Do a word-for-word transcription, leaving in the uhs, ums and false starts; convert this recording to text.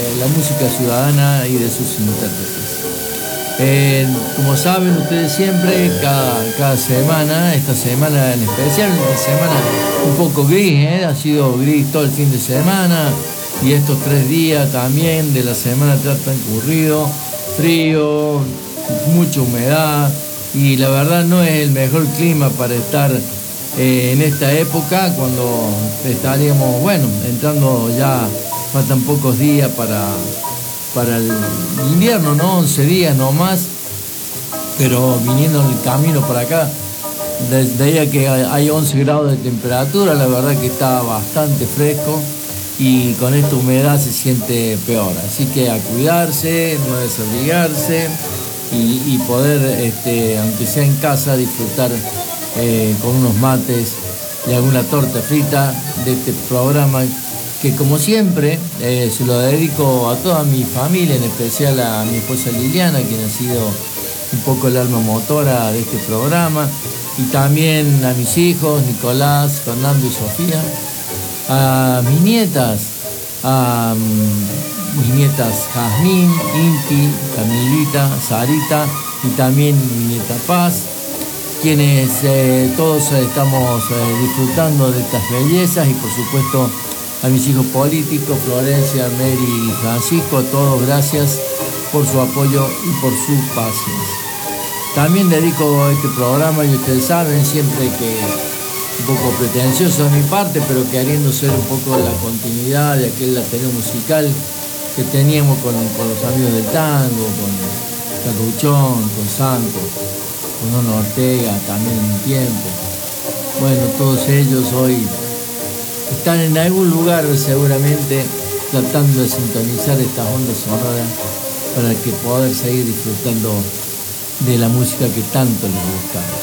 eh, la música ciudadana y de sus intérpretes. Eh, como saben ustedes siempre, cada, cada semana, esta semana en especial, una semana un poco gris, ¿eh? Ha sido gris todo el fin de semana y estos tres días también de la semana han transcurrido, frío, mucha humedad y la verdad no es el mejor clima para estar eh, en esta época cuando estaríamos, bueno, entrando ya, faltan pocos días para... para el invierno, ¿no? once días nomás, pero viniendo en el camino para acá, veía que hay once grados de temperatura, la verdad que está bastante fresco y con esta humedad se siente peor, así que a cuidarse, no desabrigarse y, y poder, este, aunque sea en casa, disfrutar eh, con unos mates y alguna torta frita de este programa que como siempre eh, se lo dedico a toda mi familia, en especial a mi esposa Liliana, quien ha sido un poco el alma motora de este programa, y también a mis hijos, Nicolás, Fernando y Sofía, a mis nietas, a um, mis nietas Jazmín, Inti, Camilita, Sarita y también mi nieta Paz, quienes eh, todos estamos eh, disfrutando de estas bellezas y por supuesto a mis hijos políticos, Florencia, Mary y Francisco, a todos gracias por su apoyo y por su paciencia. También dedico este programa, y ustedes saben, siempre que un poco pretencioso de mi parte, pero queriendo ser un poco la continuidad de aquel ateneo musical que teníamos con, con los amigos del tango, con Carruchón, con Santos, con Ono Ortega, también en un tiempo. Bueno, todos ellos hoy están en algún lugar seguramente tratando de sintonizar estas ondas sonoras para que poder seguir disfrutando de la música que tanto les gusta.